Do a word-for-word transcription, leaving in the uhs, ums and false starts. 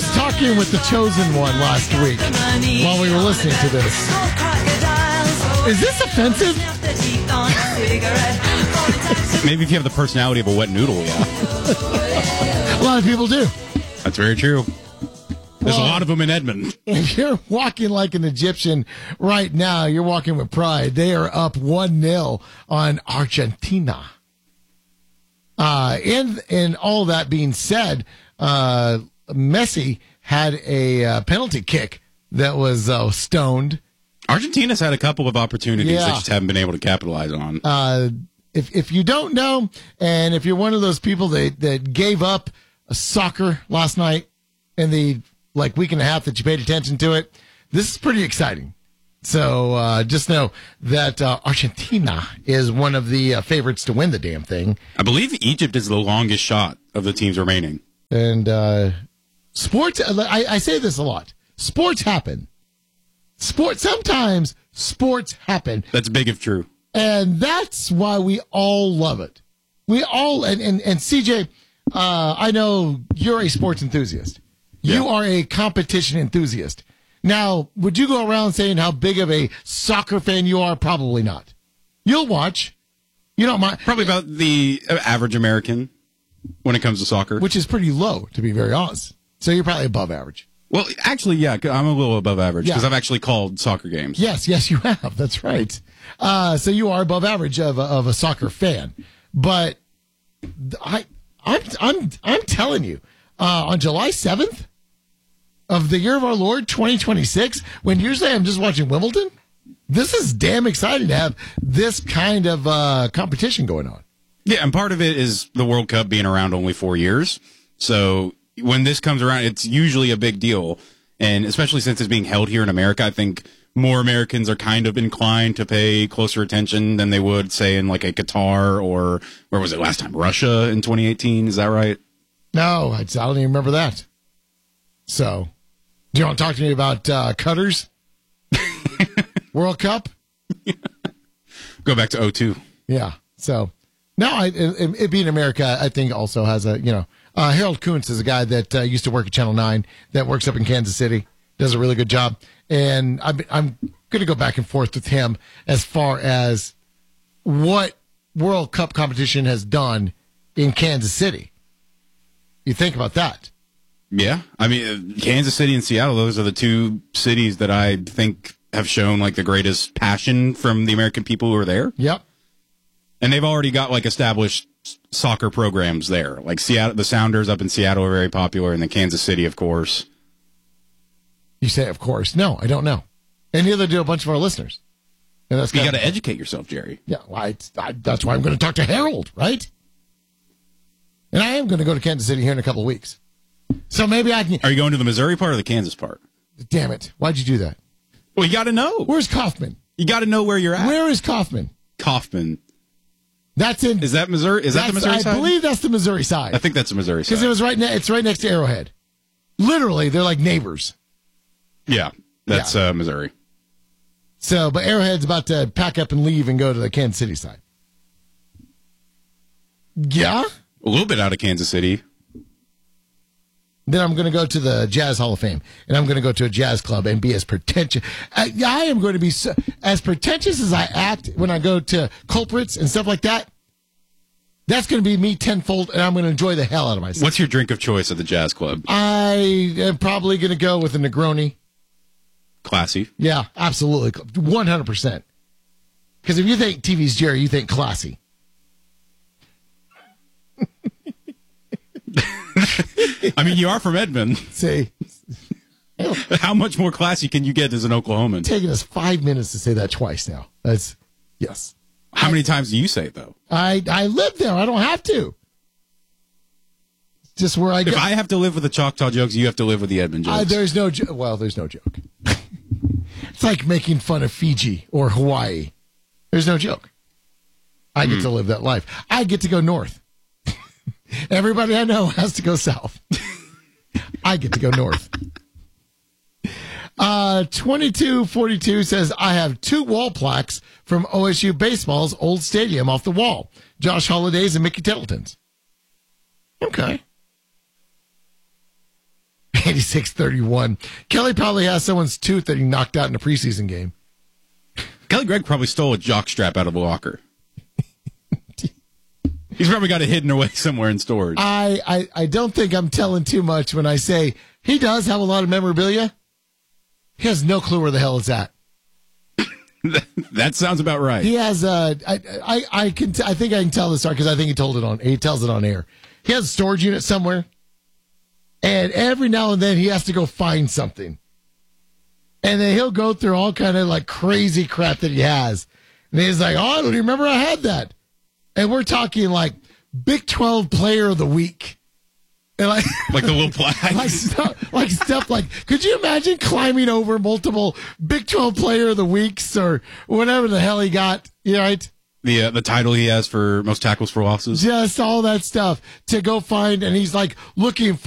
talking with the chosen one last week while we were listening to this. Is this offensive? Maybe if you have the personality of a wet noodle, yeah. A lot of people do. That's very true. There's Well, a lot of them in Edmond. If you're walking like an Egyptian right now, you're walking with pride. They are up one nil on Argentina. Uh, and, and all that being said, uh, Messi had a uh, penalty kick that was uh, stoned. Argentina's had a couple of opportunities Yeah. they just haven't been able to capitalize on. Uh, if if you don't know, and if you're one of those people that, that gave up soccer last night in the like week and a half that you paid attention to it, this is pretty exciting. So uh, just know that uh, Argentina is one of the uh, favorites to win the damn thing. I believe Egypt is the longest shot of the teams remaining. And uh, sports, I, I say this a lot. Sports happen. Sports, sometimes sports happen. That's big if true. And that's why we all love it. We all, and, and, and C J, uh, I know you're a sports enthusiast. You Yeah. are a competition enthusiast. Now, would you go around saying how big of a soccer fan you are? Probably not. You'll watch. You don't mind. Probably about the average American when it comes to soccer. Which is pretty low, to be very honest. So you're probably above average. Well, actually, yeah, I'm a little above average because Yeah. I've actually called soccer games. Yes, yes, you have. That's right. Uh, so you are above average of a, of a soccer fan. But I, I'm, I'm, I'm telling you, uh, on July seventh of the year of our Lord, twenty twenty-six, when usually I'm just watching Wimbledon, this is damn exciting to have this kind of uh, competition going on. Yeah, and part of it is the World Cup being around only four years. So when this comes around, it's usually a big deal. And especially since it's being held here in America, I think more Americans are kind of inclined to pay closer attention than they would, say, in like a Qatar or where was it last time? Russia in twenty eighteen. Is that right? No, I, I don't even remember that. So, do you want to talk to me about uh, Qatar's World Cup? Go back to oh two. Yeah. So, no, I, it, it being America, I think also has a, you know, uh, Harold Kuntz is a guy that uh, used to work at Channel nine that works up in Kansas City, does a really good job. And I'm, I'm going to go back and forth with him as far as what World Cup competition has done in Kansas City. You think about that. Yeah. I mean, uh, Kansas City and Seattle, those are the two cities that I think have shown like the greatest passion from the American people who are there. Yep. And they've already got like established soccer programs there. Like Seattle, the Sounders up in Seattle are very popular, and then Kansas City, of course. You say, of course. No, I don't know. And neither do a bunch of our listeners. And that's You kind got of- to educate yourself, Jerry. Yeah, well, I, I, that's why I'm going to talk to Harold, right? And I am going to go to Kansas City here in a couple of weeks. So maybe I can. Are you going to the Missouri part or the Kansas part? Damn it. Why'd you do that? Well, you got to know. Where's Kaufman? You got to know where you're at. Where is Kaufman? Kaufman. That's in. Is that Missouri? Is that the that's- Missouri I side? believe that's the Missouri side. I think that's the Missouri side. Because it was right. Ne- it's right next to Arrowhead. Literally, they're like neighbors. Yeah, that's Yeah. Uh, Missouri. So, but Arrowhead's about to pack up and leave and go to the Kansas City side. Yeah. A little bit out of Kansas City. Then I'm going to go to the Jazz Hall of Fame, and I'm going to go to a jazz club and be as pretentious. I, I am going to be so, as pretentious as I act when I go to culprits and stuff like that. That's going to be me tenfold, and I'm going to enjoy the hell out of myself. What's your drink of choice at the Jazz Club? I am probably going to go with a Negroni. Classy. Yeah, absolutely. one hundred percent. Because if you think T V's Jerry, you think classy. I mean, you are from Edmond. See, How much more classy can you get as an Oklahoman? taking us five minutes to say that twice now. That's, yes. How many times do you say it, though? I, I live there. I don't have to. It's just where I go. If I have to live with the Choctaw jokes, you have to live with the Edmond jokes. Uh, there's no jo- well, there's no joke. It's like making fun of Fiji or Hawaii. There's no joke. I get to live that life. I get to go north. Everybody I know has to go south. I get to go north. Uh, twenty-two forty-two says, I have two wall plaques from O S U Baseball's old stadium off the wall. Josh Holliday's and Mickey Tettleton's. Okay. eighty-six thirty-one. Kelly probably has someone's tooth that he knocked out in a preseason game. Kelly Gregg probably stole a jock strap out of a locker. He's probably got it hidden away somewhere in storage. I, I, I don't think I'm telling too much when I say he does have a lot of memorabilia. He has no clue where the hell it's at. That sounds about right. He has uh, I, I, I can t- I think I can tell this story because I think he told it on he tells it on air. He has a storage unit somewhere, and every now and then he has to go find something, and then he'll go through all kind of like crazy crap that he has, and he's like, "Oh, I don't even remember I had that," and we're talking like Big twelve Player of the Week. And like, like the little flags. like, stuff, like stuff like, could you imagine climbing over multiple Big twelve Player of the Weeks or whatever the hell he got, you know, right? The uh, the title he has for most tackles for losses. Just all that stuff to go find, and he's like looking